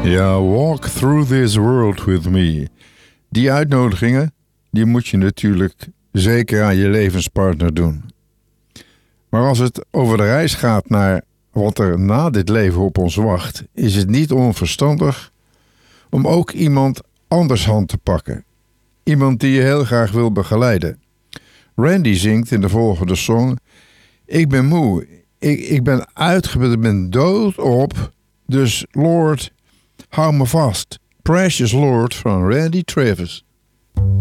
Ja, walk through this world with me. Die uitnodigingen, die moet je natuurlijk zeker aan je levenspartner doen. Maar als het over de reis gaat naar wat er na dit leven op ons wacht, is het niet onverstandig om ook iemand anders hand te pakken. Iemand die je heel graag wil begeleiden. Randy zingt in de volgende song: ik ben moe, ik ben uitgeput, ik ben doodop, dus Lord, hou me vast. Precious Lord van Randy Travis.